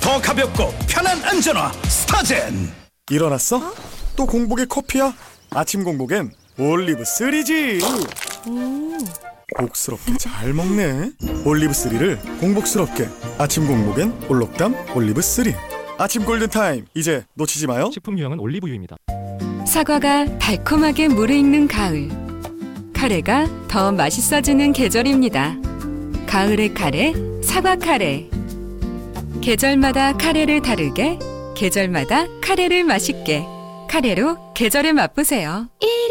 더 가볍고 편한 안전화 스타젠. 일어났어? 또 공복에 커피야? 아침 공복엔 올리브 3지. 복스럽게 잘 먹네. 올리브 3를 공복스럽게. 아침 공복엔 올록담 올리브 3. 아침 골든타임, 이제 놓치지 마요. 식품 유형은 올리브유입니다. 사과가 달콤하게 무르익는 가을. 카레가 더 맛있어지는 계절입니다. 가을의 카레, 사과 카레. 계절마다 카레를 다르게, 계절마다 카레를 맛있게. 카레로 계절을 맛보세요.